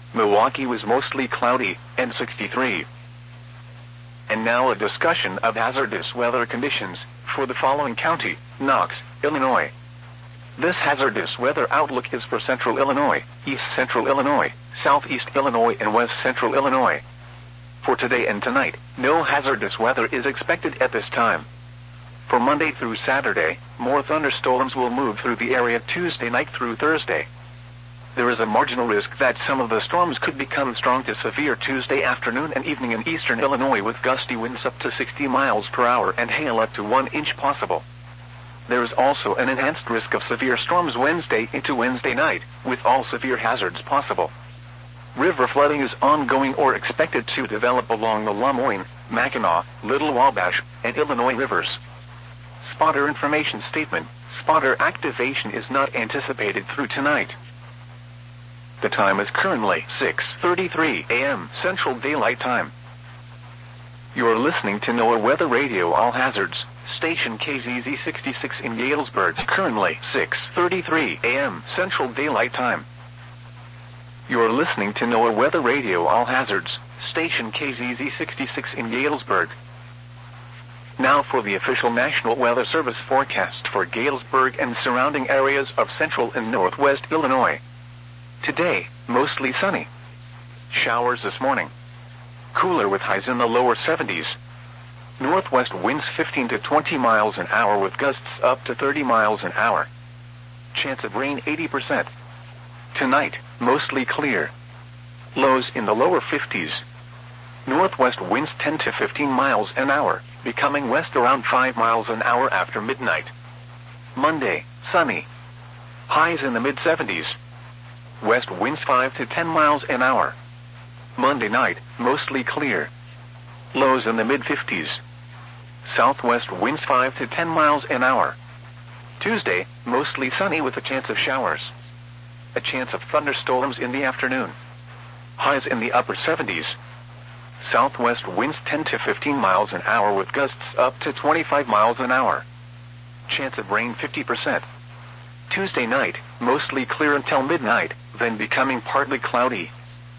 Milwaukee was mostly cloudy, and 63. And now a discussion of hazardous weather conditions for the following county: Knox, Illinois. This hazardous weather outlook is for central Illinois, east central Illinois, southeast Illinois, and west central Illinois. For today and tonight, no hazardous weather is expected at this time. For Monday through Saturday, more thunderstorms will move through the area Tuesday night through Thursday. There is a marginal risk that some of the storms could become strong to severe Tuesday afternoon and evening in eastern Illinois, with gusty winds up to 60 miles per hour and hail up to 1 inch possible. There is also an enhanced risk of severe storms Wednesday into Wednesday night, with all severe hazards possible. River flooding is ongoing or expected to develop along the LeMoyne, Mackinac, Little Wabash, and Illinois rivers. Spotter information statement: spotter activation is not anticipated through tonight. The time is currently 6:33 a.m. Central Daylight Time. You are listening to NOAA Weather Radio All Hazards, station KZZ 66 in Galesburg. Currently 6:33 a.m. Central Daylight Time. You are listening to NOAA Weather Radio All Hazards, station KZZ 66 in Galesburg. Now for the official National Weather Service forecast for Galesburg and surrounding areas of central and northwest Illinois. Today, mostly sunny. Showers this morning. Cooler with highs in the lower 70s. Northwest winds 15 to 20 miles an hour with gusts up to 30 miles an hour. Chance of rain 80%. Tonight, mostly clear. Lows in the lower 50s. Northwest winds 10 to 15 miles an hour, becoming west around 5 miles an hour after midnight. Monday, sunny. Highs in the mid-70s. West winds 5 to 10 miles an hour. Monday night, mostly clear. Lows in the mid-50s. Southwest winds 5 to 10 miles an hour. Tuesday, mostly sunny with a chance of showers. A chance of thunderstorms in the afternoon. Highs in the upper 70s. Southwest winds 10 to 15 miles an hour with gusts up to 25 miles an hour. Chance of rain 50%. Tuesday night, mostly clear until midnight, then becoming partly cloudy.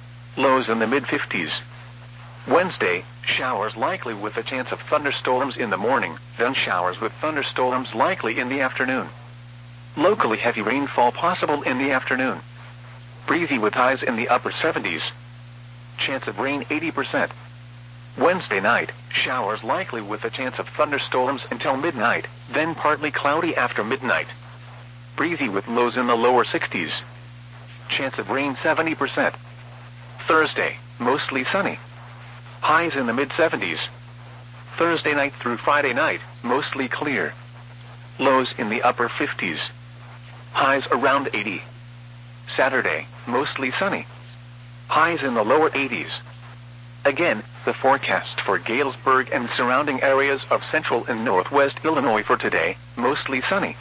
Lows in the mid-50s. Wednesday, showers likely with a chance of thunderstorms in the morning, then showers with thunderstorms likely in the afternoon. Locally heavy rainfall possible in the afternoon. Breezy with highs in the upper 70s. Chance of rain 80%. Wednesday night, showers likely with a chance of thunderstorms until midnight, then partly cloudy after midnight. Breezy with lows in the lower 60s. Chance of rain 70%. Thursday, mostly sunny. Highs in the mid-70s. Thursday night through Friday night, mostly clear. Lows in the upper 50s. Highs around 80. Saturday, mostly sunny. Highs in the lower 80s. Again, the forecast for Galesburg and surrounding areas of central and northwest Illinois for today: mostly sunny.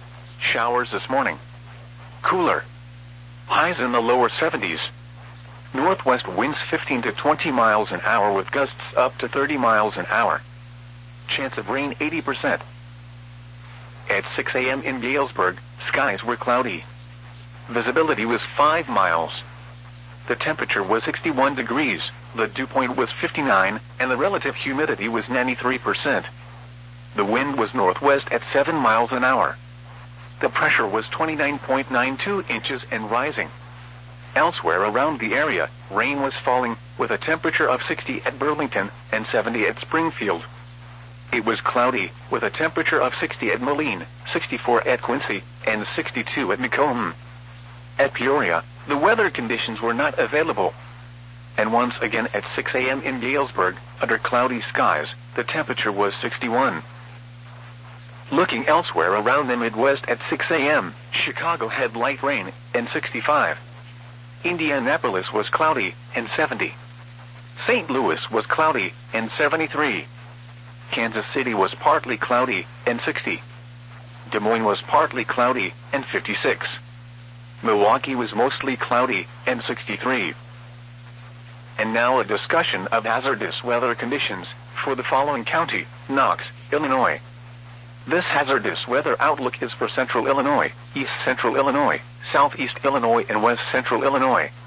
Showers this morning. Cooler. Highs in the lower 70s. Northwest winds 15 to 20 miles an hour with gusts up to 30 miles an hour. Chance of rain 80%. At 6 a.m. in Galesburg, skies were cloudy. Visibility was 5 miles. The temperature was 61 degrees, the dew point was 59, and the relative humidity was 93%. The wind was northwest at 7 miles an hour. The pressure was 29.92 inches and rising. Elsewhere around the area, rain was falling, with a temperature of 60 at Burlington and 70 at Springfield. It was cloudy, with a temperature of 60 at Moline, 64 at Quincy, and 62 at Macomb. At Peoria, the weather conditions were not available. And once again at 6 a.m. in Galesburg, under cloudy skies, the temperature was 61. Looking elsewhere around the Midwest at 6 a.m., Chicago had light rain, and 65. Indianapolis was cloudy, and 70. St. Louis was cloudy, and 73. Kansas City was partly cloudy, and 60. Des Moines was partly cloudy, and 56. Milwaukee was mostly cloudy, and 63. And now a discussion of hazardous weather conditions for the following county: Knox, Illinois. This hazardous weather outlook is for central Illinois, east central Illinois, southeast Illinois, and west central Illinois.